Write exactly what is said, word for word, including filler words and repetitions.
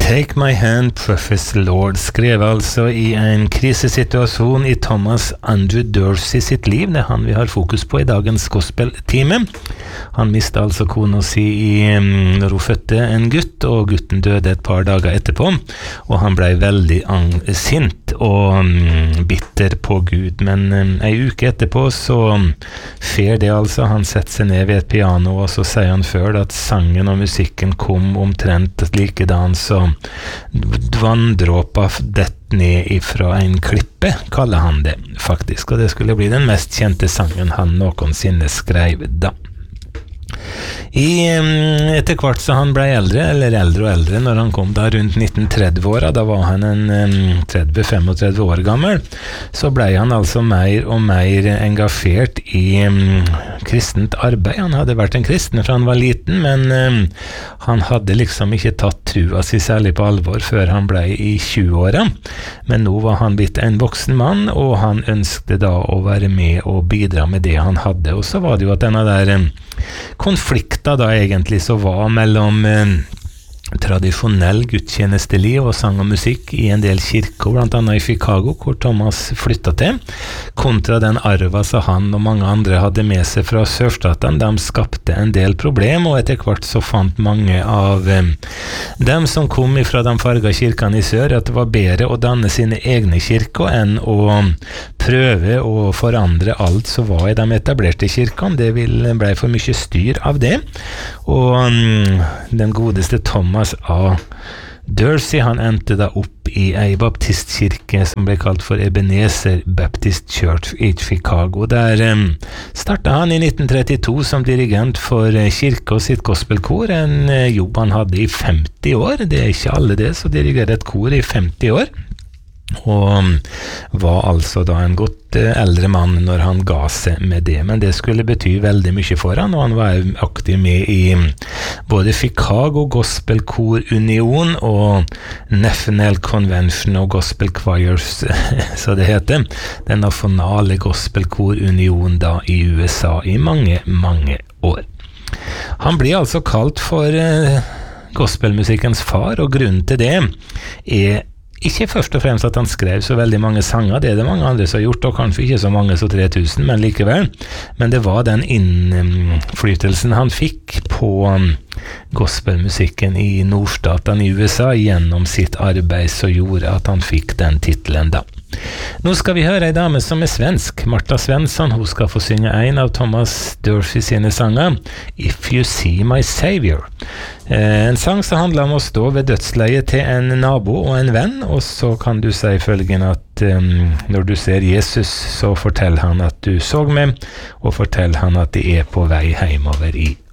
Take My Hand, Preface Lord, skrev altså i en krisesituasjon i Thomas Andrew Dorsey sitt liv. Det er han vi har fokus på i dagens gospeltime. Han mistet altså kona si i, når hun fødte en gutt, og gutten døde et par dager etterpå, og han ble veldig sint og um, bitter på Gud. Men um, en uke etterpå så fer det altså, han setter seg ned ved et piano, og så sier han før at sangen og musikken kom omtrent likedan, så vanndråpa dett ned ifra en klippe, kaller han det faktisk, og det skulle bli den mest kjente sangen han noensinne skrev da. I, etter hvert så han ble eldre, eller eldre og eldre, når han kom da rundt nitten tretti-åra, da var han en tretti til femogtretti år gammel, så ble han altså mer og mer engasjert i um, kristent arbeid. Han hadde vært en kristen fra han var liten, men um, han hadde liksom ikke tatt trua si særlig på alvor før han ble i tjue-åra. Men nå var han blitt en voksen mann, og han ønsket da å være med og bidra med det han hadde. Og så var det jo at denne der um, konflikta da egentlig så var mellom eh, tradisjonell gudstjenesteliv og sang og musikk i en del kirker, blant annet i Chicago, hvor Thomas flyttet til, kontra den arva som han og mange andre hadde med seg fra sørstaten. De skapte en del problem, og etter hvert så fant mange av eh, dem som kom fra de farga kirkene i sør, at det var bedre å danne sine egne kirker enn å prøve å forandre alt som var i de etablerte kirkene. Det ble for mye styr av det, og um, den godeste Thomas A. Dorsey, han endte da opp i ei baptistkirke som ble kalt for Ebenezer Baptist Church i Chicago. Der um, startet han i nitten trettito som dirigent for uh, kirke og sitt gospelkor, en uh, jobb han hadde i femti år. Det er ikke alle det, så dirigerer et kor i femti år. Og var altså da en godt eldre mann når han ga seg med det, men det skulle bety veldig mye for han, og han var aktiv med i både Chicago Gospel Kor Union og National Convention of Gospel Choirs, så det heter, den nasjonale Gospel Kor Union da i U S A i mange, mange år. Han blir altså kalt for uh, gospelmusikkens far, og grunnen til det er ikke først og fremst at han skrev så veldig mange sanger, det er det mange andre som har gjort, og kanskje ikke så mange så tre tusen, men likevel. Men det var den innflytelsen han fikk på gospelmusikken i nordstaten i U S A gjennom sitt arbeid som gjorde at han fikk den titelen da. Nå skal vi høre en dame som er svensk, Martha Svensson. Hun skal få synge en av Thomas Dorsey sine sanger, If You See My Savior. Eh, en sang som handler om å stå ved dødsleiet til en nabo og en venn, og så kan du si følgende at um, når du ser Jesus, så fortell han at du så meg, og fortell han at de er på vei hjemover i